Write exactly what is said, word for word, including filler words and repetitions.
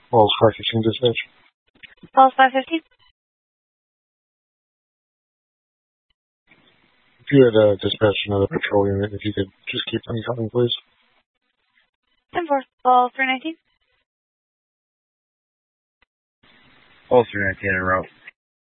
Walls five fifteen dispatch. Walls five fifteen. If you had uh, dispatched another patrol unit, if you could just keep them coming, please. ten four. Walls three nineteen. Walls three nineteen en route.